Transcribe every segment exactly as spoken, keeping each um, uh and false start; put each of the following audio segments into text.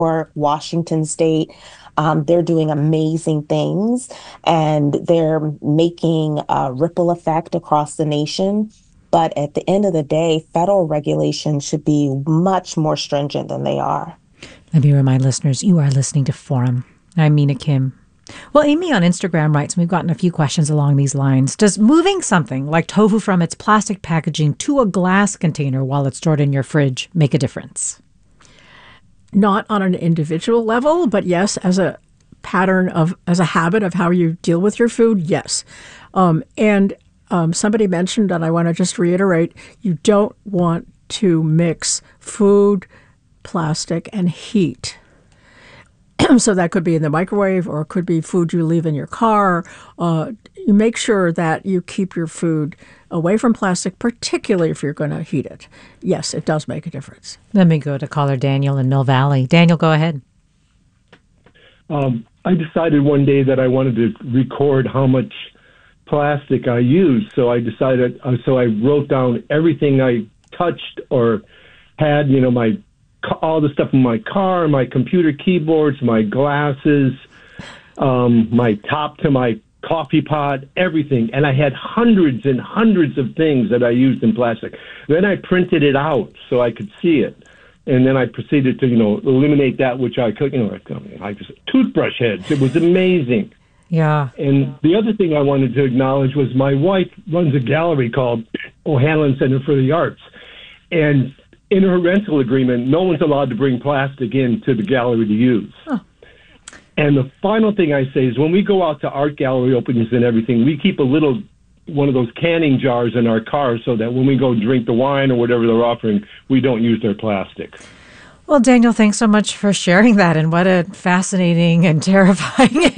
York, Washington State. Um, they're doing amazing things and they're making a ripple effect across the nation. But at the end of the day, federal regulation should be much more stringent than they are. Let me remind listeners, you are listening to Forum. I'm Mina Kim. Well, Amy on Instagram writes, and we've gotten a few questions along these lines. Does moving something like tofu from its plastic packaging to a glass container while it's stored in your fridge make a difference? Not on an individual level, but yes, as a pattern of, as a habit of how you deal with your food, yes. Um, and um, somebody mentioned, and I want to just reiterate, you don't want to mix food, plastic, and heat. So that could be in the microwave or it could be food you leave in your car. Uh, you make sure that you keep your food away from plastic, particularly if you're going to heat it. Yes, it does make a difference. Let me go to caller Daniel in Mill Valley. Daniel, go ahead. Um, I decided one day that I wanted to record how much plastic I used. So I decided, uh, so I wrote down everything I touched or had, you know, my all the stuff in my car, my computer keyboards, my glasses, um, my top to my coffee pot, everything. And I had hundreds and hundreds of things that I used in plastic. Then I printed it out so I could see it. And then I proceeded to, you know, eliminate that which I could, you know, like, I just, toothbrush heads. It was amazing. Yeah. And the other thing I wanted to acknowledge was my wife runs a gallery called O'Hanlon Center for the Arts. And in her rental agreement, no one's allowed to bring plastic into the gallery to use. Huh. And the final thing I say is when we go out to art gallery openings and everything, we keep a little, one of those canning jars in our car so that when we go drink the wine or whatever they're offering, we don't use their plastic. Well, Daniel, thanks so much for sharing that. And what a fascinating and terrifying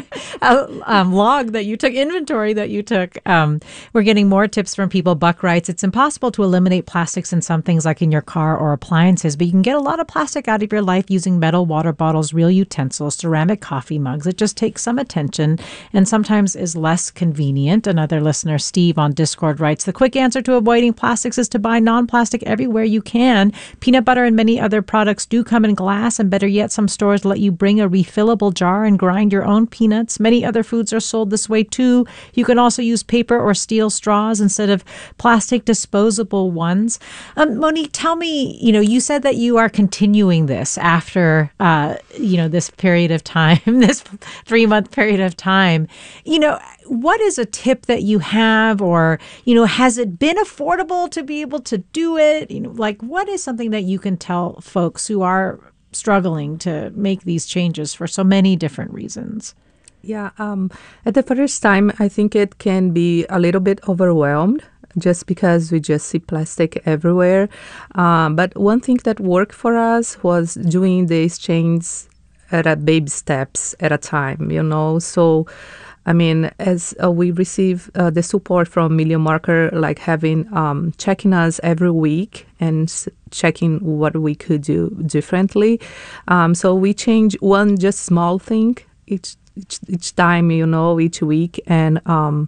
um, log that you took, inventory that you took. Um, we're getting more tips from people. Buck writes, it's impossible to eliminate plastics in some things like in your car or appliances, but you can get a lot of plastic out of your life using metal water bottles, real utensils, ceramic coffee mugs. It just takes some attention and sometimes is less convenient. Another listener, Steve on Discord, writes, the quick answer to avoiding plastics is to buy non-plastic everywhere you can. Peanut butter and many other products Products do come in glass, and better yet, some stores let you bring a refillable jar and grind your own peanuts. Many other foods are sold this way too. You can also use paper or steel straws instead of plastic disposable ones. Um, Monique, tell me, you know, you said that you are continuing this after, uh, you know, this period of time, this three-month period of time. You know, what is a tip that you have, or, you know, has it been affordable to be able to do it? You know, like, what is something that you can tell folks who are struggling to make these changes for so many different reasons? Yeah, um, at the first time, I think it can be a little bit overwhelmed just because we just see plastic everywhere. Um, but one thing that worked for us was doing the exchange at a baby steps at a time, you know, so I mean, as uh, we receive uh, the support from Million Marker, like having um, checking us every week and s- checking what we could do differently. Um, so we change one just small thing each each, each time, you know, each week. And um,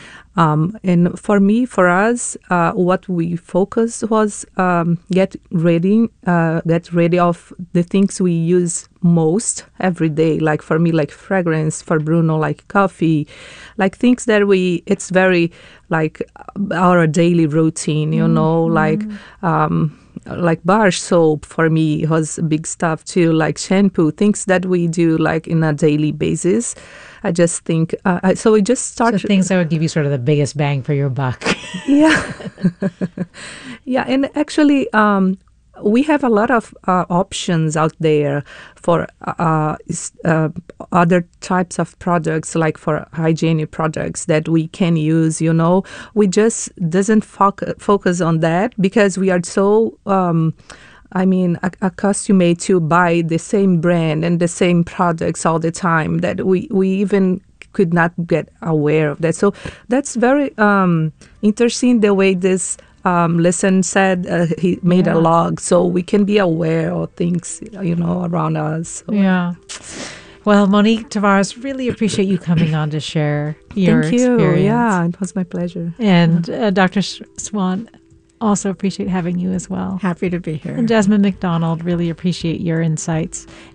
um, and for me, for us, uh, what we focused was um, get ready, uh, get ready of the things we use most every day. Like for me, like fragrance, for Bruno, like coffee, like things that we, it's very like our daily routine, you mm-hmm. know, like, um, like bar soap for me was big stuff too, like shampoo, things that we do like in a daily basis. I just think, uh, I, so we just start. So things that would give you sort of the biggest bang for your buck. Yeah. Yeah. And actually, um, we have a lot of uh, options out there for uh, uh, other types of products, like for hygienic products that we can use, you know. We just doesn't foc- focus on that because we are so, um, I mean, accustomed to buy the same brand and the same products all the time that we, we even could not get aware of that. So that's very um, interesting the way this Um, Listen said uh, he made yeah. a log so we can be aware of things, you know, around us. So. Yeah. Well, Monique Tavares, really appreciate you coming on to share your Thank you. experience. Yeah, it was my pleasure. And uh, Doctor Swan, Also appreciate having you as well. Happy to be here. And Jasmine McDonald, really appreciate your insights.